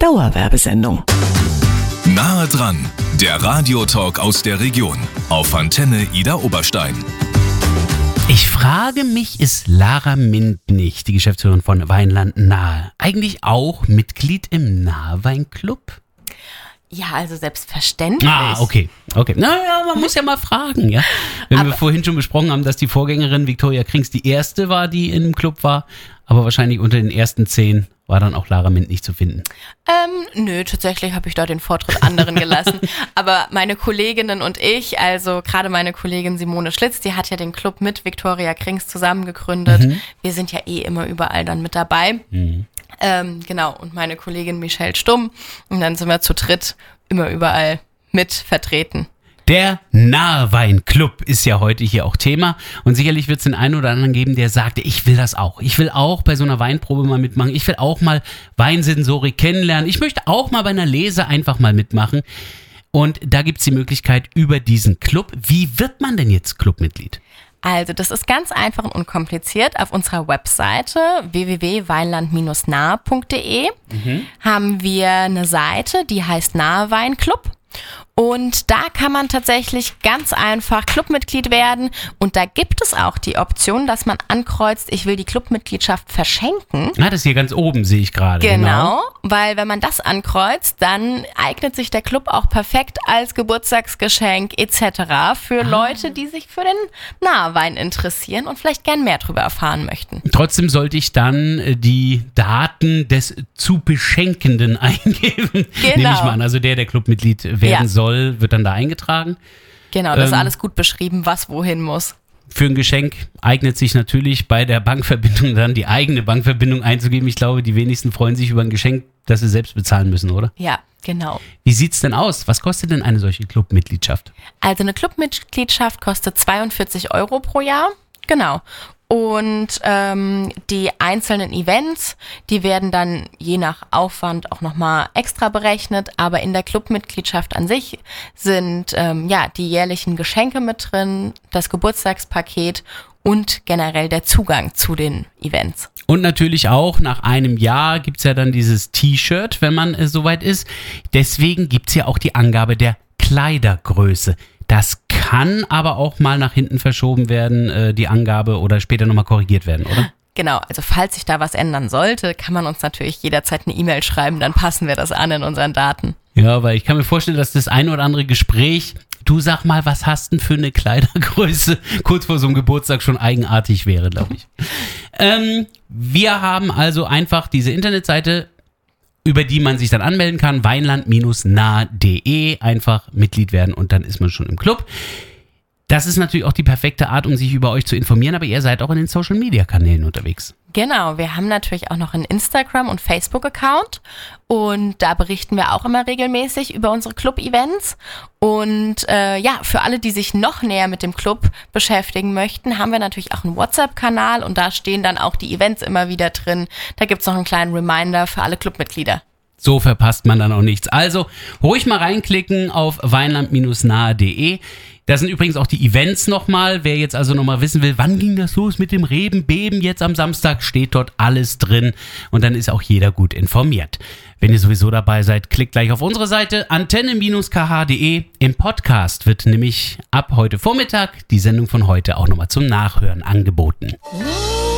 Dauerwerbesendung. Nahe dran, der Radiotalk aus der Region auf Antenne Ida Oberstein. Ich frage mich, ist Lara Mintnich, die Geschäftsführerin von Weinland Nahe, eigentlich auch Mitglied im Naheweinclub? Ja, also selbstverständlich. Okay. Naja, man muss ja mal fragen, ja. Wenn wir vorhin schon besprochen haben, dass die Vorgängerin Viktoria Krings die erste war, die in dem Club war, aber wahrscheinlich unter den ersten 10 war dann auch Lara Mintnich zu finden. Nö, tatsächlich habe ich da den Vortritt anderen gelassen. Aber meine Kolleginnen und ich, also gerade meine Kollegin Simone Schlitz, die hat ja den Club mit Viktoria Krings zusammen gegründet. Wir sind ja immer überall dann mit dabei. Genau, und meine Kollegin Michelle Stumm. Und dann sind wir zu dritt immer überall mit vertreten. Der Naheweinclub ist ja heute hier auch Thema und sicherlich wird es den einen oder anderen geben, der sagte, ich will das auch. Ich will auch bei so einer Weinprobe mal mitmachen. Ich will auch mal Weinsensorik kennenlernen. Ich möchte auch mal bei einer Lese einfach mal mitmachen. Und da gibt es die Möglichkeit über diesen Club. Wie wird man denn jetzt Clubmitglied? Also das ist ganz einfach und unkompliziert. Auf unserer Webseite www.weinland-nahe.de haben wir eine Seite, die heißt Naheweinclub. Und da kann man tatsächlich ganz einfach Clubmitglied werden. Und da gibt es auch die Option, dass man ankreuzt, ich will die Clubmitgliedschaft verschenken. Das ist hier ganz oben, sehe ich gerade. Genau, weil wenn man das ankreuzt, dann eignet sich der Club auch perfekt als Geburtstagsgeschenk etc. für Leute, die sich für den Nahewein interessieren und vielleicht gern mehr darüber erfahren möchten. Trotzdem sollte ich dann die Daten des zu Beschenkenden eingeben, nehme ich mal an. Also der Clubmitglied werden soll, wird dann da eingetragen. Genau, das ist alles gut beschrieben, was wohin muss. Für ein Geschenk eignet sich natürlich bei der Bankverbindung dann die eigene Bankverbindung einzugeben. Ich glaube, die wenigsten freuen sich über ein Geschenk, das sie selbst bezahlen müssen, oder? Ja, genau. Wie sieht's denn aus? Was kostet denn eine solche Clubmitgliedschaft? Also eine Clubmitgliedschaft kostet 42 € pro Jahr. Genau. Und die einzelnen Events, die werden dann je nach Aufwand auch nochmal extra berechnet. Aber in der Clubmitgliedschaft an sich sind die jährlichen Geschenke mit drin, das Geburtstagspaket und generell der Zugang zu den Events. Und natürlich auch nach einem Jahr gibt's ja dann dieses T-Shirt, wenn man soweit ist. Deswegen gibt's ja auch die Angabe der Kleidergröße. Das kann aber auch mal nach hinten verschoben werden, die Angabe, oder später nochmal korrigiert werden, oder? Genau, also falls sich da was ändern sollte, kann man uns natürlich jederzeit eine E-Mail schreiben, dann passen wir das an in unseren Daten. Ja, weil ich kann mir vorstellen, dass das ein oder andere Gespräch, du sag mal, was hast denn für eine Kleidergröße, kurz vor so einem Geburtstag schon eigenartig wäre, glaube ich. Wir haben also einfach diese Internetseite, über die man sich dann anmelden kann, weinland-nahe.de, einfach Mitglied werden und dann ist man schon im Club. Das ist natürlich auch die perfekte Art, um sich über euch zu informieren, aber ihr seid auch in den Social-Media-Kanälen unterwegs. Genau, wir haben natürlich auch noch einen Instagram- und Facebook-Account und da berichten wir auch immer regelmäßig über unsere Club-Events. Und für alle, die sich noch näher mit dem Club beschäftigen möchten, haben wir natürlich auch einen WhatsApp-Kanal und da stehen dann auch die Events immer wieder drin. Da gibt's noch einen kleinen Reminder für alle Clubmitglieder. So verpasst man dann auch nichts. Also ruhig mal reinklicken auf weinland-nahe.de. Da sind übrigens auch die Events nochmal. Wer jetzt also nochmal wissen will, wann ging das los mit dem Rebenbeben jetzt am Samstag, steht dort alles drin und dann ist auch jeder gut informiert. Wenn ihr sowieso dabei seid, klickt gleich auf unsere Seite antenne-kh.de. Im Podcast wird nämlich ab heute Vormittag die Sendung von heute auch nochmal zum Nachhören angeboten.